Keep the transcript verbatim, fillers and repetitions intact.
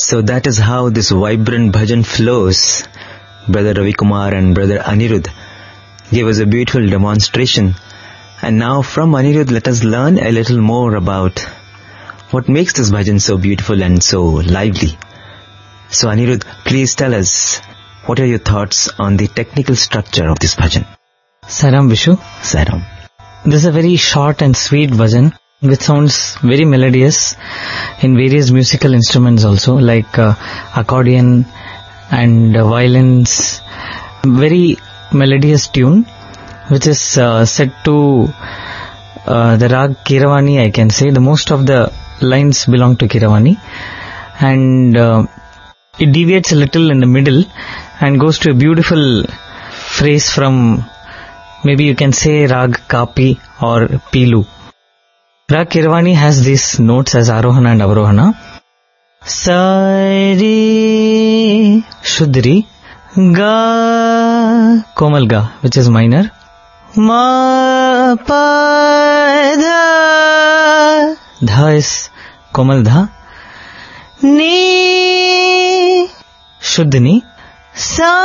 So that is how this vibrant bhajan flows. Brother Ravi Kumar and Brother Anirudh gave us a beautiful demonstration. And now from Anirudh, let us learn a little more about what makes this bhajan so beautiful and so lively. So Anirudh, please tell us, what are your thoughts on the technical structure of this bhajan? Saram Vishu. Saram. This is a very short and sweet bhajan which sounds very melodious in various musical instruments also, like uh, accordion and uh, violins. Very melodious tune which is uh, set to uh, the rag Keeravani, I can say. The most of the lines belong to Keeravani, and uh, it deviates a little in the middle and goes to a beautiful phrase from, maybe you can say, rag Kapi or Pilu. Rag Keeravani has these notes as Arohana and Avarohana. Sari Shuddri Ga Komal Ga, which is minor. Ma Pa Dha, Dha is Komal Dha. Ni Shuddh Ni. Sa